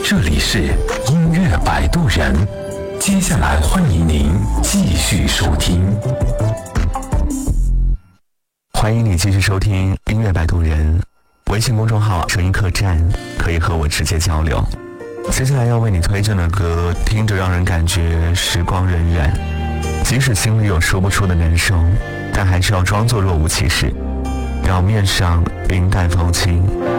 这里是音乐摆渡人，接下来欢迎您继续收听。 欢迎你继续收听音乐摆渡人，微信公众号声音客栈，可以和我直接交流。接下来要为你推荐的歌，听着让人感觉时光荏苒，即使心里有说不出的难受，但还是要装作若无其事，表面上云淡风轻。